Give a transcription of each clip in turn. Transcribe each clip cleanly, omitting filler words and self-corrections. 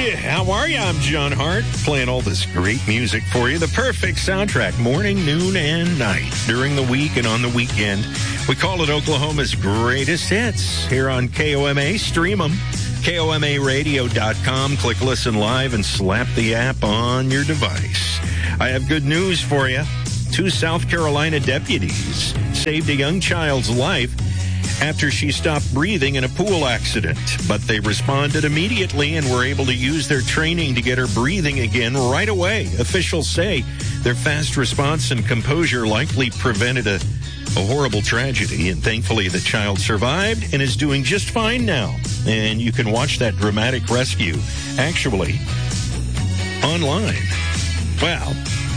How are you? I'm John Hart, playing all this great music for you. The perfect soundtrack, morning, noon, and night. During the week and on the weekend. We call it Oklahoma's greatest hits here on KOMA. Stream them. KOMAradio.com. Click listen live and slap the app on your device. I have good news for you. 2 South Carolina deputies saved a young child's life after she stopped breathing in a pool accident. But they responded immediately and were able to use their training to get her breathing again right away. Officials say their fast response and composure likely prevented a horrible tragedy, and thankfully the child survived and is doing just fine now. And you can watch that dramatic rescue, actually, online. Wow.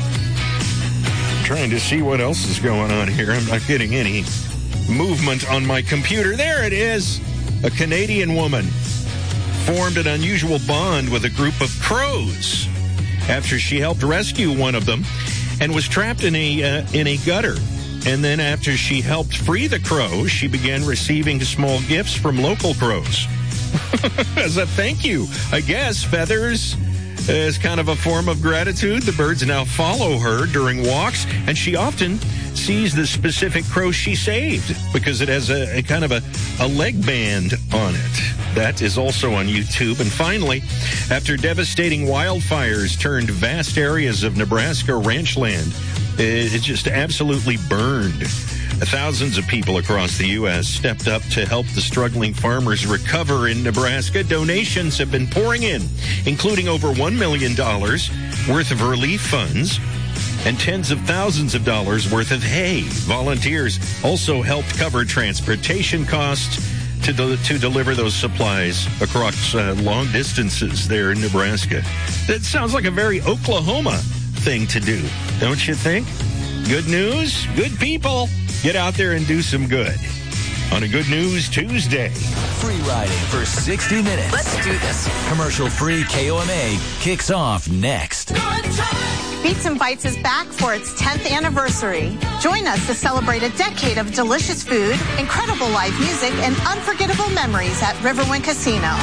I'm trying to see what else is going on here. I'm not getting any movement on my computer. There it is. A Canadian woman formed an unusual bond with a group of crows after she helped rescue one of them and was trapped in a gutter. And then after she helped free the crow, she began receiving small gifts from local crows. As a thank you, I guess. Feathers is kind of a form of gratitude. The birds now follow her during walks, and she often sees the specific crow she saved because it has a kind of a leg band on it. That is also on YouTube. And finally, after devastating wildfires turned vast areas of Nebraska ranch land, it just absolutely burned. Thousands of people across the U.S. stepped up to help the struggling farmers recover in Nebraska. Donations have been pouring in, including over $1 million worth of relief funds and tens of thousands of dollars worth of hay. Volunteers also helped cover transportation costs to deliver those supplies across long distances there in Nebraska. That sounds like a very Oklahoma thing to do, don't you think? Good news, good people. Get out there and do some good on a Good News Tuesday. Free riding for 60 minutes. Let's do this. Commercial-free KOMA kicks off next. Beats and Bites is back for its 10th anniversary. Join us to celebrate a decade of delicious food, incredible live music, and unforgettable memories at Riverwind Casino.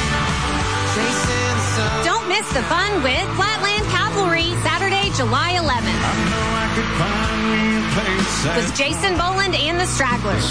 Don't miss the fun with Flatland Cavalry, Saturday, July 11th. With Jason Boland and the Stragglers.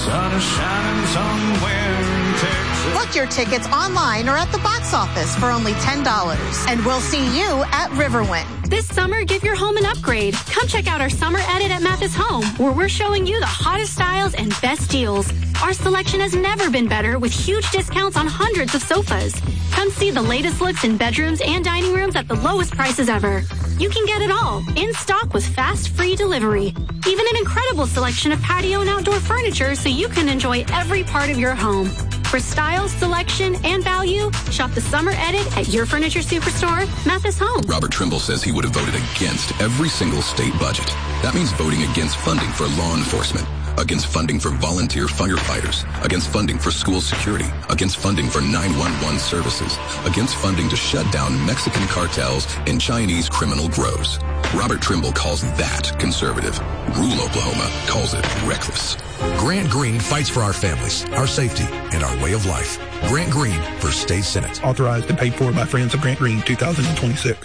Book your tickets online or at the box office for only $10. And we'll see you at Riverwind. This summer, give your home an upgrade. Come check out our summer edit at Mathis Home, where we're showing you the hottest styles and best deals. Our selection has never been better, with huge discounts on hundreds of sofas. Come see the latest looks in bedrooms and dining rooms at the lowest prices ever. You can get it all in stock with fast, free delivery. Even an incredible selection of patio and outdoor furniture so you can enjoy every part of your home. For style, selection, and value, shop the summer edit at your furniture superstore, Mathis Home. Robert Trimble says he would have voted against every single state budget. That means voting against funding for law enforcement, against funding for volunteer firefighters, against funding for school security, against funding for 911 services, against funding to shut down Mexican cartels and Chinese criminal grows. Robert Trimble calls that conservative. Rural Oklahoma calls it reckless. Grant Green fights for our families, our safety, and our way of life. Grant Green for State Senate. Authorized and paid for by Friends of Grant Green, 2026.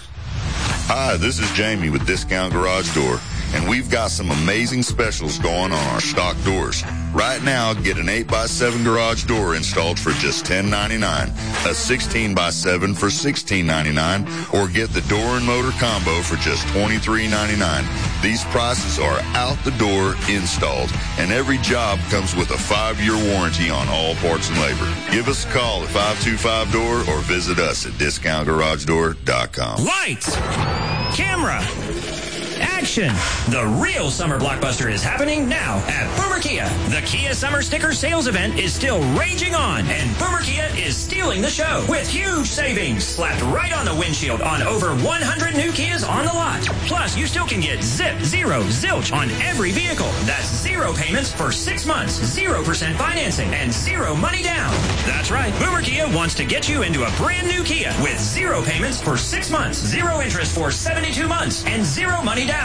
Hi, this is Jamie with Discount Garage Door, and we've got some amazing specials going on our stock doors. Right now, get an 8x7 garage door installed for just $10.99, a 16x7 for $16.99, or get the door and motor combo for just $23.99. These prices are out the door installed, and every job comes with a 5-year warranty on all parts and labor. Give us a call at 525-DOOR or visit us at discountgaragedoor.com. Lights! Camera! Action! The real summer blockbuster is happening now at Boomer Kia. The Kia Summer Sticker Sales Event is still raging on, and Boomer Kia is stealing the show with huge savings slapped right on the windshield on over 100 new Kias on the lot. Plus, you still can get zip, zero, zilch on every vehicle. That's 0 payments for 6 months, 0% financing, and 0 money down. That's right. Boomer Kia wants to get you into a brand new Kia with 0 payments for 6 months, 0 interest for 72 months, and 0 money down.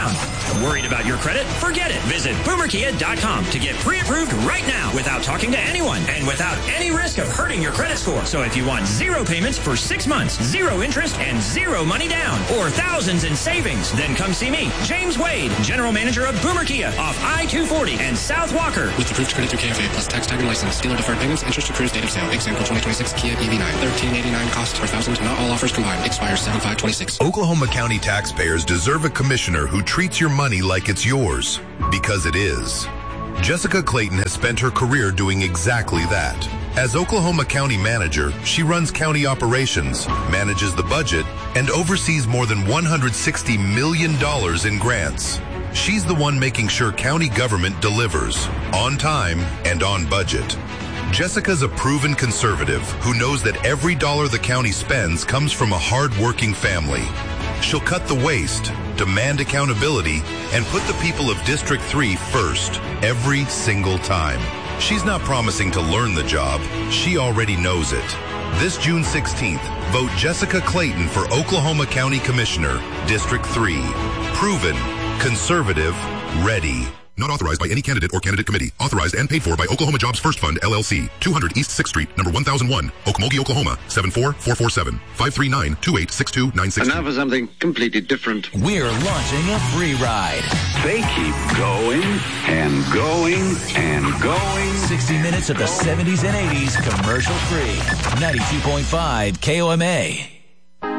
Worried about your credit? Forget it. Visit boomerkia.com to get pre-approved right now without talking to anyone and without any risk of hurting your credit score. So if you want 0 payments for 6 months, 0 interest, and 0 money down, or thousands in savings, then come see me, James Wade, General Manager of Boomer Kia off I-240 and South Walker. With approved credit through KFA plus tax tag and license. Dealer deferred payments, interest accrues, date of sale. Example 2026 Kia EV9. $1,389 cost per thousand. Not all offers combined. Expires 7/5/26. Oklahoma County taxpayers deserve a commissioner who treats your money like it's yours. Because it is. Jessica Clayton has spent her career doing exactly that. As Oklahoma County Manager, she runs county operations, manages the budget, and oversees more than $160 million in grants. She's the one making sure county government delivers, on time and on budget. Jessica's a proven conservative who knows that every dollar the county spends comes from a hard-working family. She'll cut the waste, demand accountability, and put the people of District 3 first, every single time. She's not promising to learn the job. She already knows it. This June 16th, vote Jessica Clayton for Oklahoma County Commissioner, District 3. Proven, conservative, ready. Not authorized by any candidate or candidate committee. Authorized and paid for by Oklahoma Jobs First Fund, LLC. 200 East 6th Street, number 1001, Okmulgee, Oklahoma, 74447, 539-2862-962. And now for something completely different. We're launching a free ride. They keep going and going and going. 60 minutes of the 70s and 80s commercial free. 92.5 KOMA.